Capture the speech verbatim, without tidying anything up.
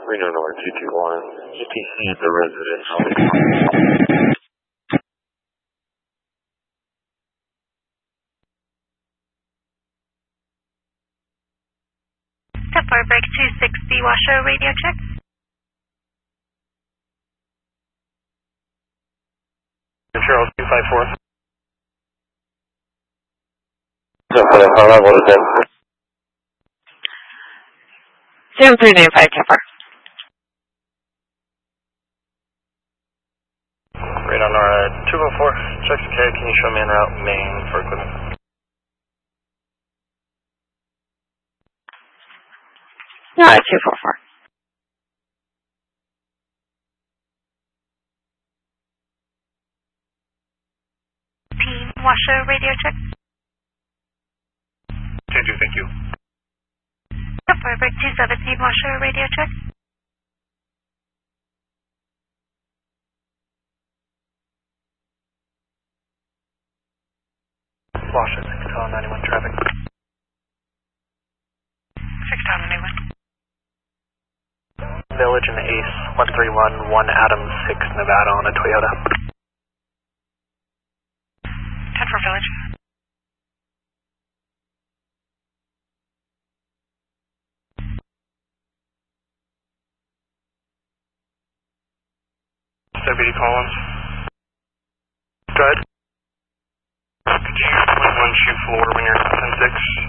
Reno North two two one. E T C at the residence. Fire break two sixty, Washoe, radio check. Charles two five four. How long was it? seven three nine five, Tepper. Right on our two oh four. Checks K, can you show me en route Main for equipment? No, two four four. Team, Washoe, radio check. Can do, thank you. Fire break two seventeen, Washoe, radio check. Washoe, six Town ninety-one traffic. six Town ninety-one. Village and Ace, one three one, one Adams, six Nevada on a Toyota. ten for Village. Deputy Collins. Go ahead. Could you point one shoot floor when you're ten six?